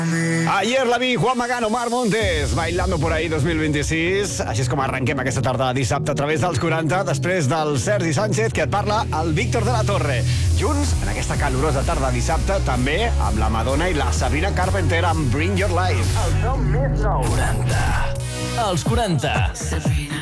Ayer la vi Juan Magán, Omar Montes, Bailando por ahí 2026. Així és com arrenquem aquesta tarda de dissabte a través dels 40, després del Sergi Sánchez, que et parla el Víctor de la Torre. Junts, en aquesta calorosa tarda de dissabte, també amb la Madonna i la Sabrina Carpenter amb Bring Your Life. El som més nou. 40. Els 40.